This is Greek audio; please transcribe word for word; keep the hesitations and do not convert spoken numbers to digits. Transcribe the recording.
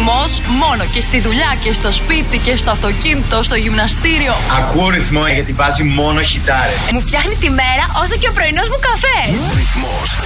ρυθμός μόνο και στη δουλειά και στο σπίτι και στο αυτοκίνητο, στο γυμναστήριο. Ακούω ρυθμό γιατί βάζει μόνο χιτάρες. Μου φτιάχνει τη μέρα όσο και ο πρωινός μου καφές. Ρυθμός